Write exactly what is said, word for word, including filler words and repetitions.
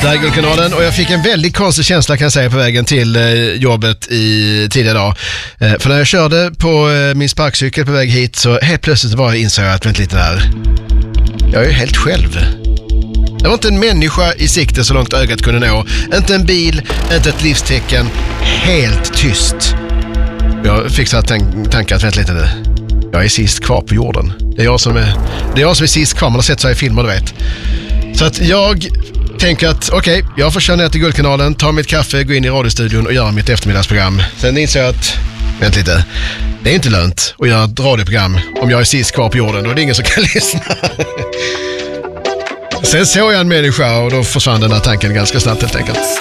Där går kanalen och jag fick en väldigt konstig känsla kan jag säga på vägen till eh, jobbet i tidigare dag. Eh, för när jag körde på eh, min sparkcykel på väg hit så helt plötsligt bara insåg jag att vänta lite där. Jag är ju helt själv. Det var inte en människa i sikte så långt ögat kunde nå. Inte en bil, inte ett livstecken. Helt tyst. Jag fick så här tank- tankar att vänta lite nu. Jag är sist kvar på jorden. Det är jag som är, det är, jag som är sist kvar. Man har sett så här i filmer, du vet. Så att jag tänker att okej, okay, jag får köra ner till Guldkanalen, ta mitt kaffe, gå in i radiostudion och göra mitt eftermiddagsprogram. Sen inser jag att, vänta lite, det är inte lönt att göra ett radioprogram om jag är sist kvar på jorden. Då är det ingen som kan lyssna. Sen såg jag en människa och då försvann den här tanken ganska snabbt helt enkelt.